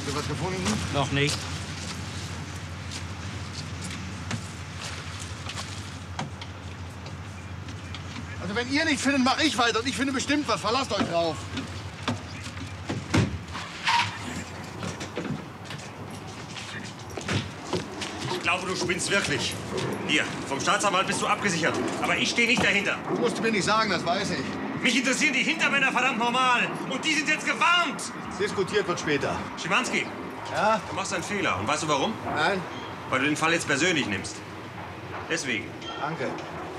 Habt ihr was gefunden? Noch nicht. Also wenn ihr nicht findet, mache ich weiter. Und ich finde bestimmt was. Verlasst euch drauf. Ich glaube, du spinnst wirklich. Hier, vom Staatsanwalt bist du abgesichert. Aber ich stehe nicht dahinter. Du musst mir nicht sagen, das weiß ich. Mich interessieren die Hintermänner verdammt normal. Und die sind jetzt gewarnt. Diskutiert wird später. Schimanski, Ja? du machst einen Fehler. Und weißt du warum? Nein? Weil du den Fall jetzt persönlich nimmst. Deswegen. Danke.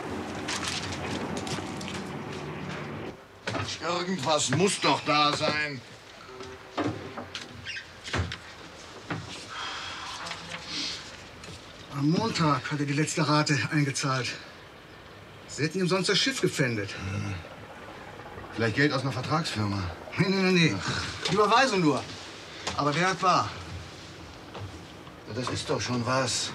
Irgendwas muss doch da sein. Am Montag hat er die letzte Rate eingezahlt. Sie hätten ihm sonst das Schiff gepfändet. Vielleicht Geld aus einer Vertragsfirma. Nee. Überweisung nur. Aber der hat bar. Das ist doch schon was.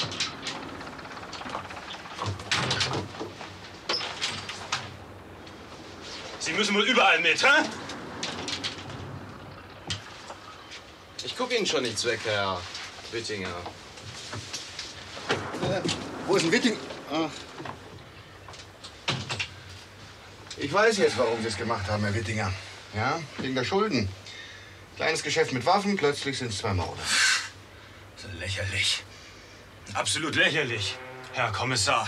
Sie müssen wohl überall mit, hä? Ich gucke Ihnen schon nichts weg, Herr Wittinger. Wo ist ein Witting? Ach. Ich weiß jetzt, warum Sie es gemacht haben, Herr Wittinger. Ja, wegen der Schulden. Kleines Geschäft mit Waffen, plötzlich sind es 2 Morde. So lächerlich. Absolut lächerlich, Herr Kommissar.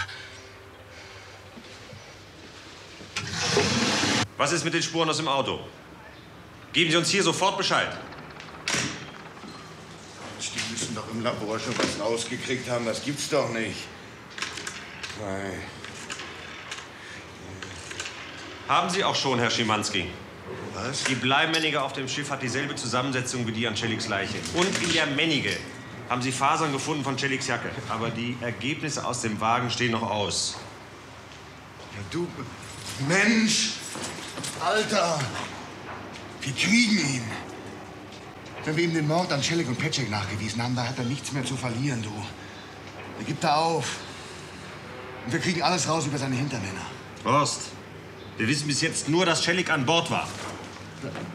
Was ist mit den Spuren aus dem Auto? Geben Sie uns hier sofort Bescheid. Die müssen doch im Labor schon was rausgekriegt haben. Das gibt's doch nicht. Nein. Haben Sie auch schon, Herr Schimanski. Was? Die Bleimennige auf dem Schiff hat dieselbe Zusammensetzung wie die an Celliks Leiche. Und in der Mennige haben Sie Fasern gefunden von Celliks Jacke. Aber die Ergebnisse aus dem Wagen stehen noch aus. Ja, du... Mensch! Alter! Wir kriegen ihn. Wenn wir ihm den Mord an Celik und Petschek nachgewiesen haben, da hat er nichts mehr zu verlieren, du. Er gibt da auf. Und wir kriegen alles raus über seine Hintermänner. Horst, wir wissen bis jetzt nur, dass Celik an Bord war.